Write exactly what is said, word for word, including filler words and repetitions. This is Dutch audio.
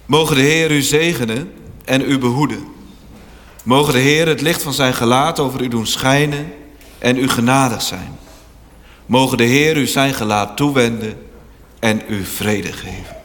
Mogen de Heer u zegenen en u behoeden. Mogen de Heer het licht van zijn gelaat over u doen schijnen en u genadig zijn. Mogen de Heer u zijn gelaat toewenden en u vrede geven.